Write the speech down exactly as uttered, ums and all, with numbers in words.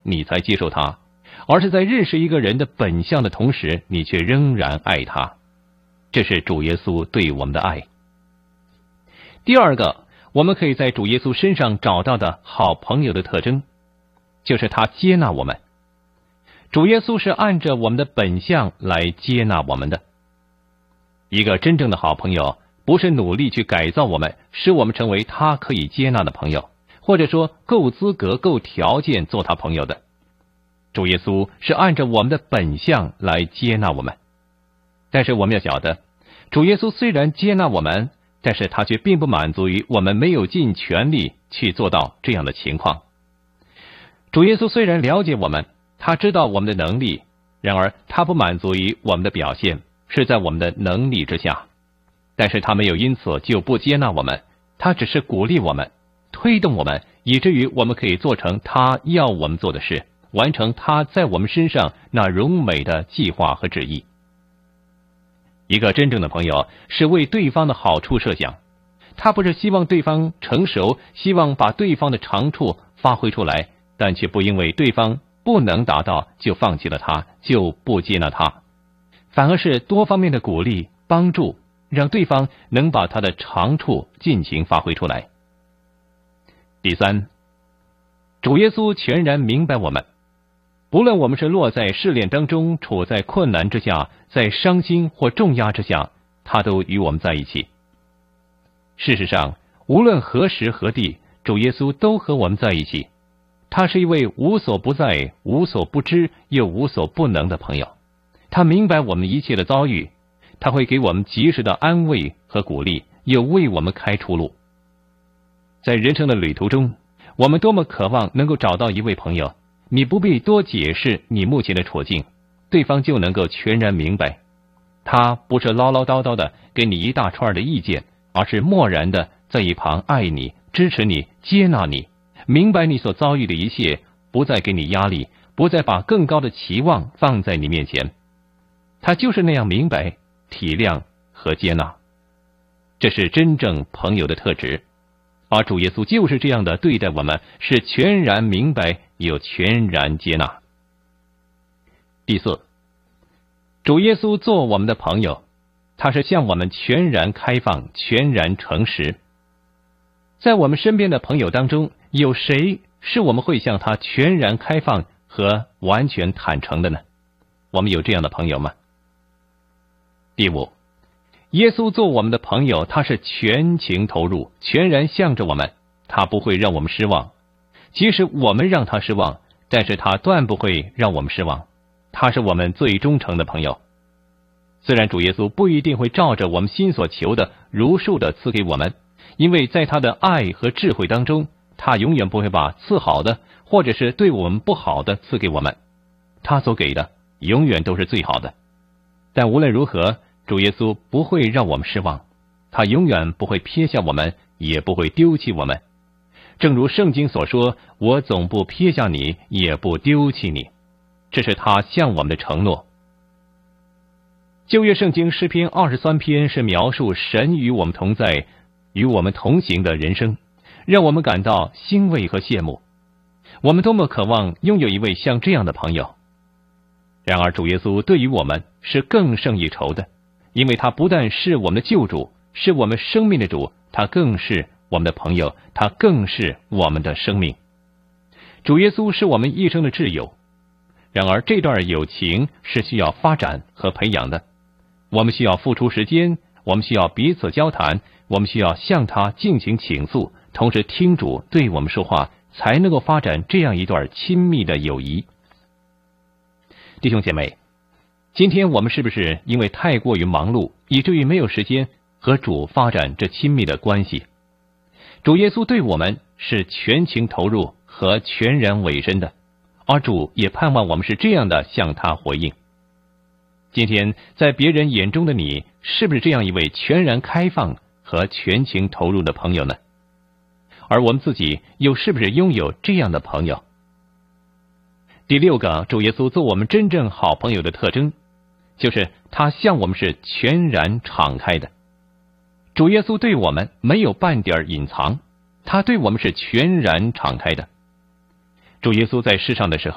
你才接受他，而是在认识一个人的本相的同时，你却仍然爱他。这是主耶稣对我们的爱。第二个，我们可以在主耶稣身上找到的好朋友的特征，就是他接纳我们。主耶稣是按着我们的本相来接纳我们的。一个真正的好朋友，不是努力去改造我们，使我们成为他可以接纳的朋友，或者说够资格、够条件做他朋友的。主耶稣是按照我们的本相来接纳我们。但是我们要晓得，主耶稣虽然接纳我们，但是他却并不满足于我们没有尽全力去做到这样的情况。主耶稣虽然了解我们，他知道我们的能力，然而他不满足于我们的表现，是在我们的能力之下。但是他没有因此就不接纳我们，他只是鼓励我们，推动我们，以至于我们可以做成他要我们做的事，完成他在我们身上那荣美的计划和旨意。一个真正的朋友是为对方的好处设想，他不是希望对方成熟，希望把对方的长处发挥出来，但却不因为对方不能达到就放弃了他，就不接纳他，反而是多方面的鼓励、帮助，让对方能把他的长处尽情发挥出来。第三，主耶稣全然明白我们，不论我们是落在试炼当中，处在困难之下，在伤心或重压之下，他都与我们在一起。事实上，无论何时何地，主耶稣都和我们在一起。他是一位无所不在、无所不知又无所不能的朋友。他明白我们一切的遭遇，他会给我们及时的安慰和鼓励，又为我们开出路。在人生的旅途中，我们多么渴望能够找到一位朋友，你不必多解释你目前的处境，对方就能够全然明白。他不是唠唠叨叨的给你一大串的意见，而是默然的在一旁爱你、支持你、接纳你，明白你所遭遇的一切，不再给你压力，不再把更高的期望放在你面前。他就是那样明白、体谅和接纳。这是真正朋友的特质。而主耶稣就是这样的对待我们，是全然明白又全然接纳。第四，主耶稣做我们的朋友，他是向我们全然开放、全然诚实。在我们身边的朋友当中，有谁是我们会向他全然开放和完全坦诚的呢？我们有这样的朋友吗？第五，耶稣做我们的朋友，他是全情投入，全然向着我们，他不会让我们失望。即使我们让他失望，但是他断不会让我们失望。他是我们最忠诚的朋友。虽然主耶稣不一定会照着我们心所求的如数的赐给我们，因为在他的爱和智慧当中，他永远不会把赐好的或者是对我们不好的赐给我们，他所给的永远都是最好的。但无论如何，主耶稣不会让我们失望，他永远不会撇下我们，也不会丢弃我们。正如圣经所说，我总不撇下你，也不丢弃你，这是他向我们的承诺。旧约圣经诗篇二十三篇是描述神与我们同在、与我们同行的人生，让我们感到欣慰和羡慕。我们多么渴望拥有一位像这样的朋友。然而主耶稣对于我们是更胜一筹的，因为他不但是我们的救主，是我们生命的主，他更是我们的朋友，他更是我们的生命。主耶稣是我们一生的挚友。然而这段友情是需要发展和培养的，我们需要付出时间，我们需要彼此交谈，我们需要向他尽情倾诉，同时听主对我们说话，才能够发展这样一段亲密的友谊。弟兄姐妹，今天我们是不是因为太过于忙碌，以至于没有时间和主发展这亲密的关系？主耶稣对我们是全情投入和全然委身的，而主也盼望我们是这样的向他回应。今天在别人眼中的你，是不是这样一位全然开放和全情投入的朋友呢？而我们自己又是不是拥有这样的朋友？第六个，主耶稣做我们真正好朋友的特征，就是他向我们是全然敞开的。主耶稣对我们没有半点隐藏，他对我们是全然敞开的。主耶稣在世上的时